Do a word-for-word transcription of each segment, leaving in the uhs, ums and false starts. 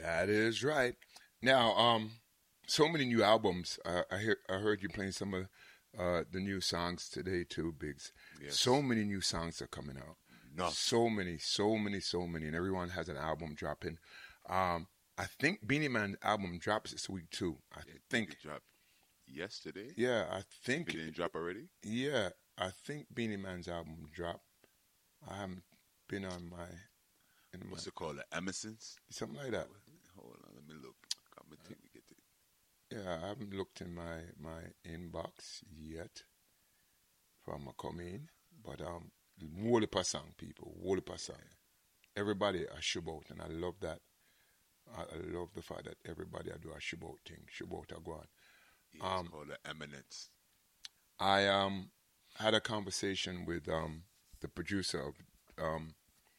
That is right. Now, um, so many new albums. Uh, I hear, I heard you playing some of uh, the new songs today too, Biggs. Yes. So many new songs are coming out. No. So many, so many, so many, and everyone has an album dropping. Um, I think Beanie Man's album drops this week too. I It, think. it dropped yesterday. Yeah, I think. It didn't drop already. Yeah, I think Beanie Man's album dropped. I haven't been on my. In my What's it called? The Emersons. something like that. Hold on, let me look. I'm gonna take me get it. Yeah, I haven't looked in my, my inbox yet from a come in, but um, whole heap of song, people, whole heap of song. Everybody a shootout, and I love that. I, I love the fact that everybody I do a shootout thing, shootout a go on. Yeah, Um, it's called The Eminence. I um had a conversation with um the producer of um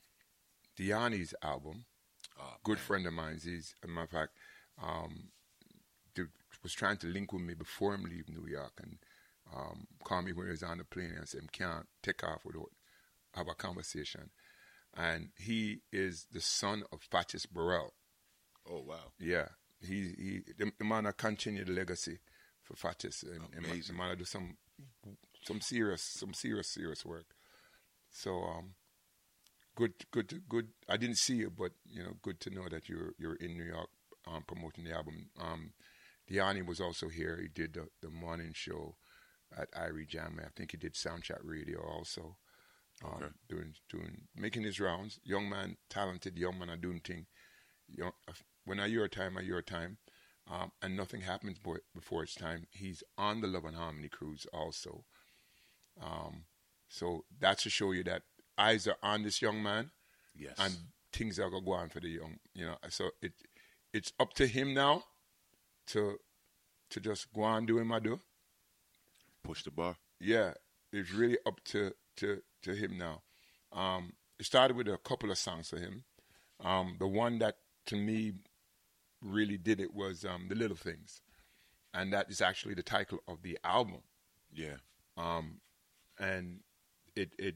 Diani's album. Oh, Good man. friend of mine. He's, as a matter of fact, um, dude was trying to link with me before him leave New York and um, call me when he was on the plane and said, can't take off without have a conversation. And he is the son of Fatis Burrell. Oh wow. Yeah, he he the, the man that continued the legacy for Fatis, and, and the Amazing. man that do some some serious some serious serious work. So um, good good to, good. I didn't see you, but you know, good to know that you're you're in New York um, promoting the album. Um, Diani was also here. He did the, the morning show at Irie Jam. I think he did Soundchat Radio also. Um, Okay. doing doing making his rounds. Young man, talented young man, are doing thing. Young, when are your time, are your time, um, and nothing happens bo- before it's time. He's on the Love and Harmony cruise also. Um, so that's to show you that eyes are on this young man, Yes. and things are gonna go on for the young. You know, so it it's up to him now to to just go on doing my do. Push the bar. Yeah, it's really up to to to him now. Um, it started with a couple of songs for him. Um, the one that to me really did it was um, The Little Things, and that is actually the title of the album. Yeah. Um, and it it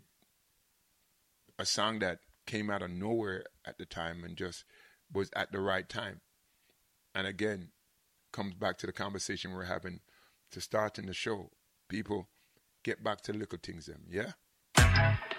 a song that came out of nowhere at the time and just was at the right time. And again, comes back to the conversation we're having to start in the show. People, get back to the little things, them, yeah?